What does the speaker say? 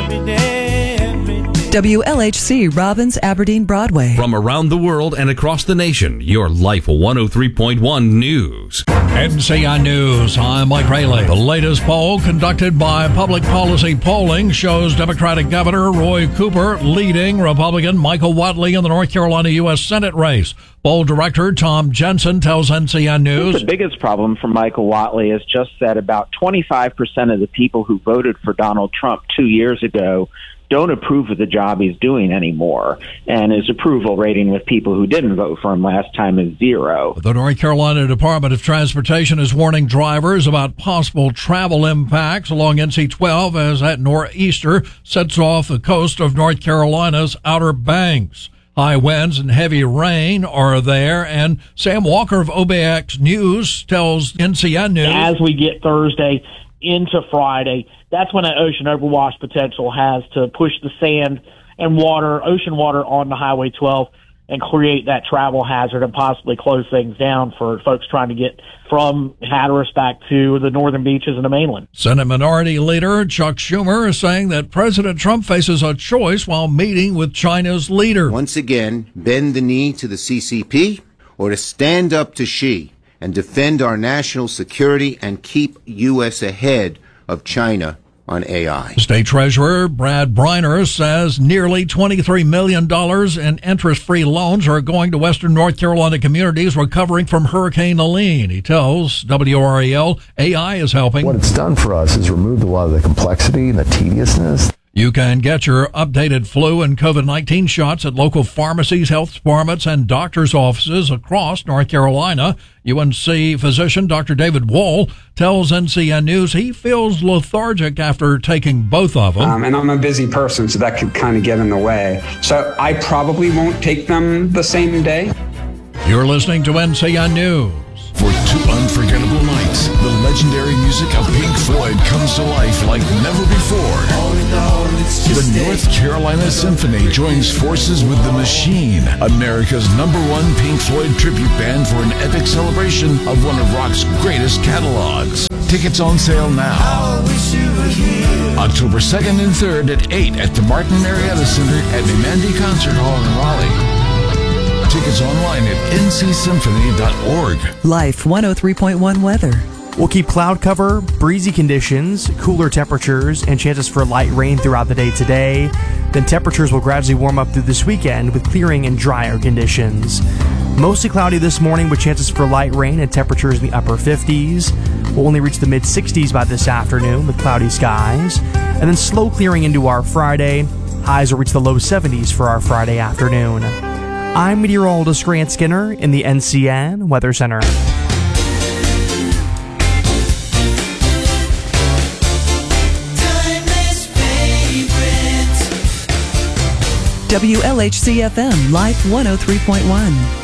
WLHC Robbins, Aberdeen, Broadway. From around the world and across the nation, your Life 103.1 News. NCI News, I'm Mike Rayleigh. The latest poll conducted by Public Policy Polling shows Democratic Governor Roy Cooper leading Republican Michael Whatley in the North Carolina U.S. Senate race. Poll director Tom Jensen tells NCI News. The biggest problem for Michael Whatley is just that about 25% of the people who voted for Donald Trump 2 years ago don't approve of the job he's doing anymore, and his approval rating with people who didn't vote for him last time is 0. The North Carolina Department of Transportation is warning drivers about possible travel impacts along NC-12 as that nor'easter sets off the coast of North Carolina's Outer Banks. High winds and heavy rain are there, and Sam Walker of OBX News tells NCN News. As we get Thursday into Friday, that's when an ocean overwash potential has to push the sand and ocean water on the Highway 12 and create that travel hazard and possibly close things down for folks trying to get from Hatteras back to the northern beaches and the mainland. Senate Minority Leader Chuck Schumer is saying that President Trump faces a choice while meeting with China's leader. Once again, bend the knee to the CCP or to stand up to Xi and defend our national security and keep U.S. ahead of China on AI. State Treasurer Brad Briner says nearly $23 million in interest-free loans are going to Western North Carolina communities recovering from Hurricane Helene. He tells WRAL AI is helping. What it's done for us is removed a lot of the complexity and the tediousness. You can get your updated flu and COVID-19 shots at local pharmacies, health departments, and doctors' offices across North Carolina. UNC physician Dr. David Wohl tells NCN News he feels lethargic after taking both of them. And I'm a busy person, so that could kind of get in the way. So I probably won't take them the same day. You're listening to NCN News. For 2 unforgettable nights, the legendary music of Pink Floyd comes to life like never before. The North Carolina Symphony joins forces with The Machine, America's #1 Pink Floyd tribute band, for an epic celebration of one of rock's greatest catalogs. Tickets on sale now. October 2nd and 3rd at 8 at the Martin Marietta Center at Mandy Concert Hall in Raleigh. Tickets online at ncsymphony.org. Life 103.1 weather. We'll keep cloud cover, breezy conditions, cooler temperatures, and chances for light rain throughout the day today. Then temperatures will gradually warm up through this weekend with clearing and drier conditions. Mostly cloudy this morning with chances for light rain and temperatures in the upper 50s. We'll only reach the mid-60s by this afternoon with cloudy skies. And then slow clearing into our Friday. Highs will reach the low 70s for our Friday afternoon. I'm meteorologist Grant Skinner in the NCN Weather Center. WLHC FM, Life 103.1.